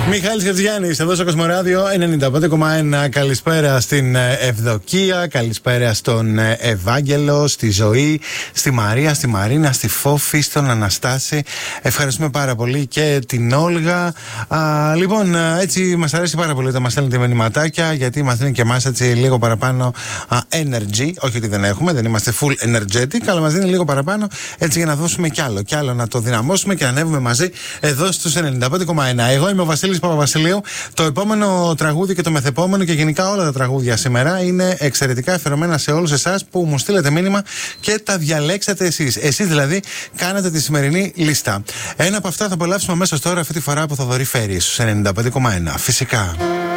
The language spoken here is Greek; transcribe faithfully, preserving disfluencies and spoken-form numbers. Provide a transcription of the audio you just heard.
Μιχάλης Χατζηγιάννης, εδώ στο Κοσμοράδιο ενενήντα πέντε κόμμα ένα. Καλησπέρα στην Ευδοκία, καλησπέρα στον Ευάγγελο, στη Ζωή, στη Μαρία, στη Μαρίνα, στη Φόφη, στον Αναστάση. Ευχαριστούμε πάρα πολύ και την Όλγα. Α, λοιπόν, έτσι μας αρέσει πάρα πολύ όταν μας στέλνετε μηνυματάκια, γιατί μας δίνει και εμάς έτσι λίγο παραπάνω α, energy. Όχι ότι δεν έχουμε, δεν είμαστε full energetic, αλλά μας δίνει λίγο παραπάνω έτσι για να δώσουμε κι άλλο, κι άλλο να το δυναμώσουμε και να ανέβουμε μαζί εδώ στους ενενήντα πέντε κόμμα ένα. Εγώ είμαι ο Βασίλης Παπαβασιλείου. Το επόμενο τραγούδι και το μεθεπόμενο και γενικά όλα τα τραγούδια σήμερα είναι εξαιρετικά αφιερωμένα σε όλους εσάς που μου στείλετε μήνυμα και τα διαλέξατε εσείς. Εσείς δηλαδή κάνατε τη σημερινή λίστα. Ένα από αυτά θα απολαύσουμε αμέσως τώρα, αυτή τη φορά από Θοδωρή Φέρη στους ενενήντα πέντε κόμμα ένα. Φυσικά.